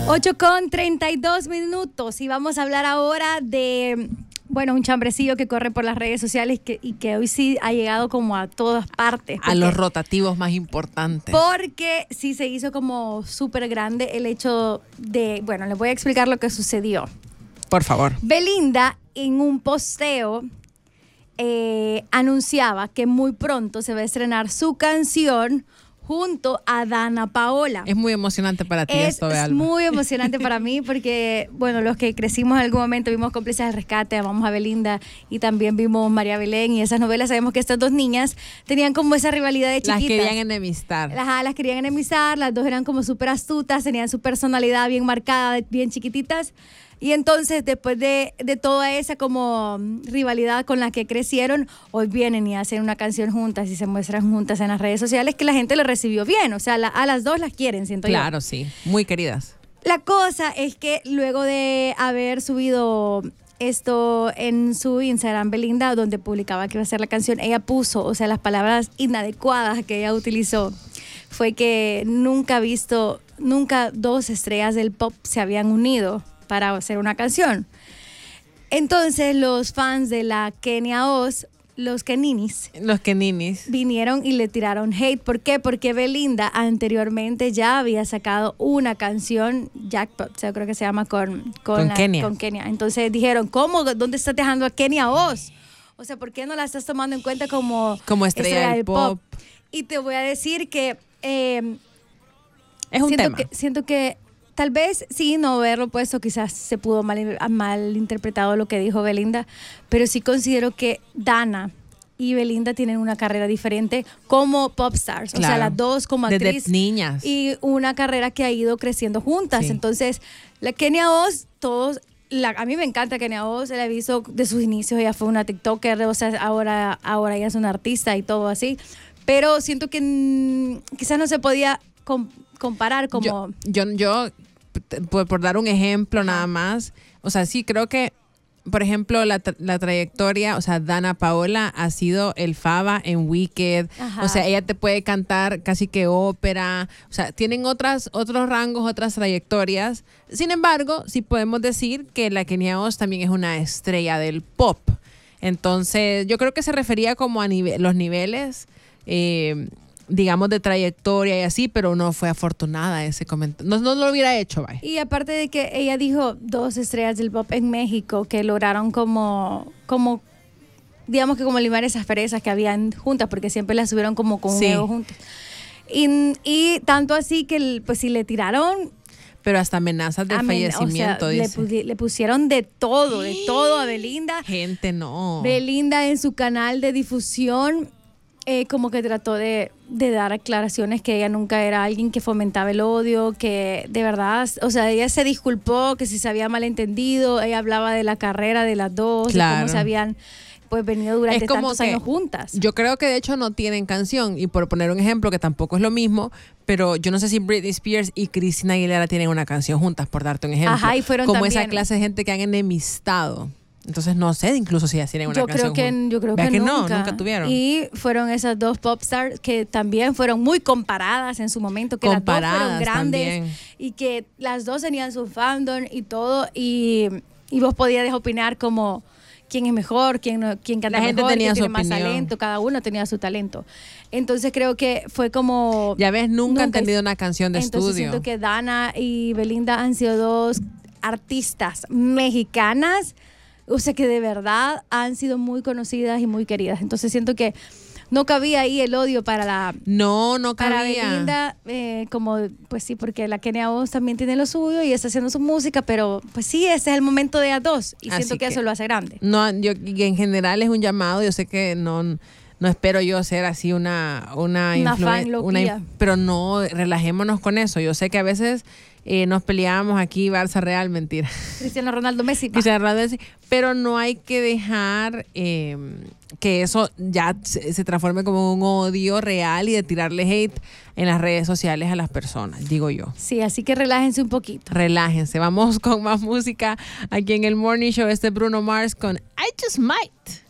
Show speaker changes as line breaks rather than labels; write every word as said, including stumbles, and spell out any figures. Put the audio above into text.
ocho con treinta y dos minutos y vamos a hablar ahora de, bueno, un chambrecillo que corre por las redes sociales que, y que hoy sí ha llegado como a todas partes.
A los rotativos más importantes.
Porque sí se hizo como súper grande el hecho de, bueno, les voy a explicar lo que sucedió.
Por favor.
Belinda en un posteo eh, anunciaba que muy pronto se va a estrenar su canción junto a Dana Paola.
Es muy emocionante para ti
es,
esto,
Es
Alba.
muy emocionante para mí porque, bueno, los que crecimos en algún momento vimos Cómplices del Rescate, amamos a Belinda y también vimos María Belén y esas novelas. Sabemos que estas dos niñas tenían como esa rivalidad de chiquitas.
Las querían enemistar.
Las, las querían enemistar, las dos eran como súper astutas, tenían su personalidad bien marcada, bien chiquititas. Y entonces, después de, de toda esa como rivalidad con la que crecieron, hoy vienen y hacen una canción juntas y se muestran juntas en las redes sociales que la gente lo recibió bien. O sea, la, a las dos las quieren, siento yo.
Claro, sí. Muy queridas.
La cosa es que luego de haber subido esto en su Instagram, Belinda, donde publicaba que iba a ser la canción, ella puso, o sea, las palabras inadecuadas que ella utilizó fue que nunca ha visto, nunca dos estrellas del pop se habían unido para hacer una canción. Entonces los fans de la Kenia Oz, los Keninis,
los Keninis
vinieron y le tiraron hate. ¿Por qué? Porque Belinda anteriormente ya había sacado una canción, Jackpot, o sea, creo que se llama con, con,
con,
la,
Kenia.
con Kenia. Entonces dijeron, ¿cómo? ¿Dónde estás dejando a Kenia Oz? O sea, ¿por qué no la estás tomando en cuenta como,
como estrella, estrella del, del pop? pop?
Y te voy a decir que eh,
es un
siento
tema.
Que, siento que tal vez sí, no haberlo puesto, quizás se pudo mal, mal interpretado lo que dijo Belinda, pero sí considero que Dana y Belinda tienen una carrera diferente como pop stars, claro. O sea, las dos como actriz.
Desde niñas.
Y una carrera que ha ido creciendo juntas. Sí. Entonces, la Kenia Oz, todos, la, a mí me encanta Kenia Oz, la he visto de sus inicios, ella fue una TikToker, o sea, ahora, ahora ella es una artista y todo así, pero siento que mmm, quizás no se podía com- comparar como...
Yo, yo, yo por, por dar un ejemplo Ajá. nada más, o sea, sí creo que, por ejemplo, la, la trayectoria, o sea, Dana Paola ha sido el Faba en Wicked, Ajá. o sea, ella te puede cantar casi que ópera, o sea, tienen otras, otros rangos, otras trayectorias. Sin embargo, sí podemos decir que la Kenia Oz también es una estrella del pop. Entonces, yo creo que se refería como a nive- los niveles... Eh, digamos de trayectoria y así, pero no fue afortunada ese comentario. No, no lo hubiera hecho, bye.
Y aparte de que ella dijo dos estrellas del pop en México que lograron como, como digamos que como limar esas perezas que habían juntas, porque siempre las subieron como con
sí.
un ego juntas. Y, y tanto así que pues si le tiraron...
Pero hasta amenazas de amen- fallecimiento,
o sea,
dice.
Le, le pusieron de todo, de todo a Belinda.
Gente, no.
Belinda en su canal de difusión... Eh, como que trató de, de dar aclaraciones que ella nunca era alguien que fomentaba el odio, que de verdad, o sea, ella se disculpó, que si se había malentendido, ella hablaba de la carrera de las dos,
claro.
de cómo se habían pues venido durante tantos años juntas.
Yo creo que de hecho no tienen canción, y por poner un ejemplo que tampoco es lo mismo, pero yo no sé si Britney Spears y Christina Aguilera tienen una canción juntas, por darte un ejemplo.
Ajá, y fueron
como
también.
Esa clase de gente que han enemistado. Entonces no sé incluso si ya tienen una
yo
canción
creo que, Yo creo que,
que
nunca.
no, nunca tuvieron.
Y fueron esas dos pop stars que también fueron muy comparadas en su momento, que
comparadas
las dos fueron grandes
también.
Y que las dos tenían su fandom y todo, y, y vos podías opinar como quién es mejor, quién, no, quién canta
La gente
mejor,
tenía
quién
su
tiene más
opinión.
talento, cada uno tenía su talento. Entonces creo que fue como...
Ya ves, nunca, nunca han tenido una canción de
entonces
estudio.
Siento que Dana y Belinda han sido dos artistas mexicanas, o sea, que de verdad han sido muy conocidas y muy queridas. Entonces siento que no cabía ahí el odio para la...
No, no cabía.
Para Belinda, eh, como, pues sí, porque la Kenia Oz también tiene lo suyo y está haciendo su música, pero pues sí, ese es el momento de a dos. Y
Así
siento que, que eso lo hace grande.
No, yo, y en general es un llamado, yo sé que no... No espero yo ser así una... Una,
una
influ-
fan
una Pero no, relajémonos con eso. Yo sé que a veces... Eh, nos peleábamos aquí, Barça Real, mentira.
Cristiano Ronaldo Messi.
Cristiano Ronaldo Messi. Pero no hay que dejar eh, que eso ya se, se transforme como un odio real y de tirarle hate en las redes sociales a las personas, digo yo.
Sí, así que relájense un poquito.
Relájense. Vamos con más música aquí en el Morning Show. Este es Bruno Mars con I Just Might.